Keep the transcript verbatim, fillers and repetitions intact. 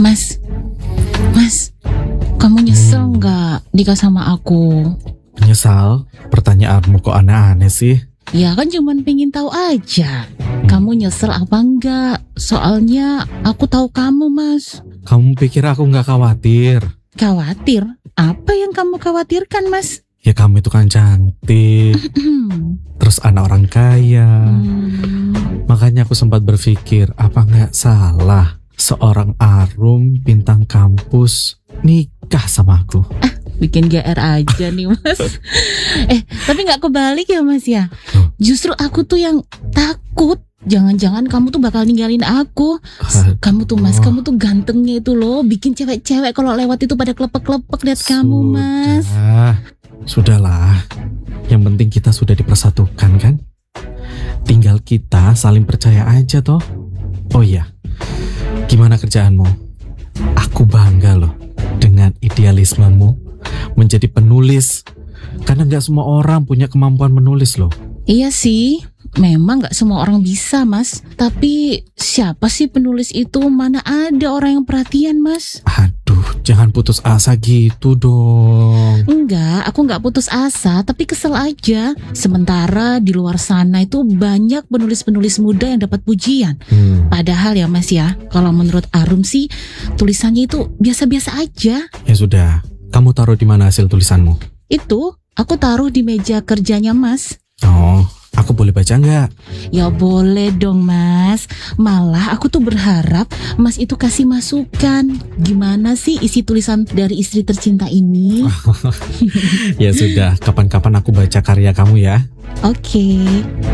Mas, Mas, kamu nyesel Hmm. nggak nikah sama aku? Nyesal? Pertanyaanmu kok aneh-aneh sih? Ya kan cuman pengen tahu aja. Kamu nyesel apa enggak? Soalnya aku tahu kamu, Mas. Kamu pikir aku gak khawatir? Khawatir? Apa yang kamu khawatirkan, Mas? Ya kamu itu kan cantik, terus anak orang kaya. Hmm, Makanya aku sempat berpikir, apa gak salah seorang Arum bintang kampus nikah sama aku? bikin G R aja nih, Mas. eh, tapi nggak kebalik ya, Mas ya? Justru aku tuh yang takut. Jangan-jangan kamu tuh bakal ninggalin aku. Kamu tuh, Mas, kamu tuh gantengnya itu loh, bikin cewek-cewek kalau lewat itu pada klepek-klepek lihat kamu, Mas. Sudah, sudahlah. Yang penting kita sudah dipersatukan kan? Tinggal kita saling percaya aja toh. Oh iya, gimana kerjaanmu? Aku bangga loh dengan idealismemu menjadi penulis. Karena gak semua orang punya kemampuan menulis loh. Iya sih, memang gak semua orang bisa, Mas. Tapi siapa sih penulis itu? Mana ada orang yang perhatian, Mas? Aduh, jangan putus asa gitu dong. Enggak, aku nggak putus asa, tapi kesel aja. Sementara di luar sana itu banyak penulis-penulis muda yang dapat pujian. Hmm, Padahal ya, Mas ya, kalau menurut Arum sih tulisannya itu biasa-biasa aja. ya sudah, kamu taruh di mana hasil tulisanmu? Itu aku taruh di meja kerjanya, Mas. Oh, aku boleh baca nggak? Ya boleh dong, Mas. Malah aku tuh berharap Mas itu kasih masukan. Gimana sih isi tulisan dari istri tercinta ini? Ya sudah, kapan-kapan aku baca karya kamu ya. Oke.